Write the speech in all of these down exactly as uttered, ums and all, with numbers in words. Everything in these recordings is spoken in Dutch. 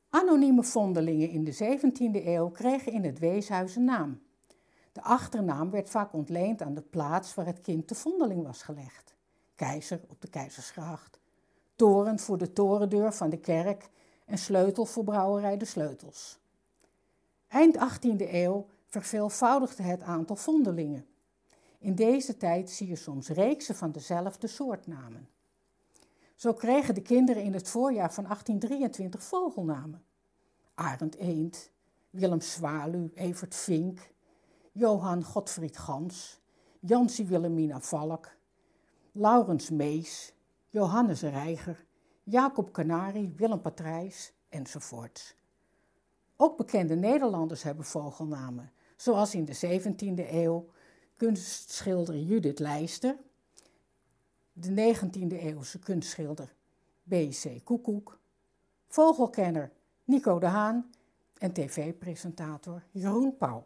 Anonieme vondelingen in de zeventiende eeuw kregen in het weeshuis een naam. De achternaam werd vaak ontleend aan de plaats waar het kind te vondeling was gelegd. Keizer op de Keizersgracht, toren voor de torendeur van de kerk en sleutel voor brouwerij De Sleutels. Eind achttiende eeuw verveelvoudigde het aantal vondelingen. In deze tijd zie je soms reeksen van dezelfde soort namen. Zo kregen de kinderen in het voorjaar van achttien drieëntwintig vogelnamen. Arend Eend, Willem Zwaluw, Evert Vink, Johan Godfried Gans, Jansie Wilhelmina Valk, Laurens Mees, Johannes Reiger, Jacob Canari, Willem Patrijs enzovoorts. Ook bekende Nederlanders hebben vogelnamen, zoals in de zeventiende eeuw kunstschilder Judith Leister, de negentiende eeuwse kunstschilder B C Koekoek, vogelkenner Nico de Haan en tv-presentator Jeroen Pauw.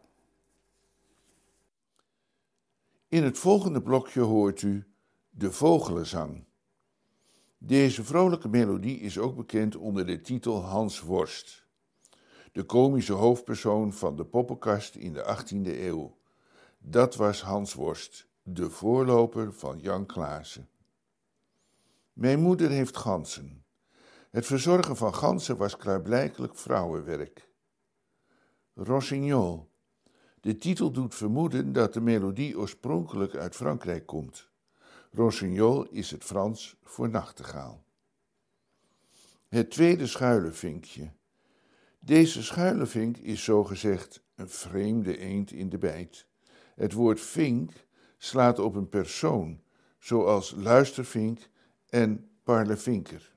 In het volgende blokje hoort u de vogelenzang. Deze vrolijke melodie is ook bekend onder de titel Hans Worst, de komische hoofdpersoon van de poppenkast in de achttiende eeuw. Dat was Hans Worst, de voorloper van Jan Klaassen. Mijn moeder heeft ganzen. Het verzorgen van ganzen was klaarblijkelijk vrouwenwerk. Rossignol. De titel doet vermoeden dat de melodie oorspronkelijk uit Frankrijk komt. Rossignol is het Frans voor nachtegaal. Het tweede schuilenvinkje. Deze schuilenvink is zogezegd een vreemde eend in de bijt. Het woord vink slaat op een persoon, zoals luistervink en parlevinker.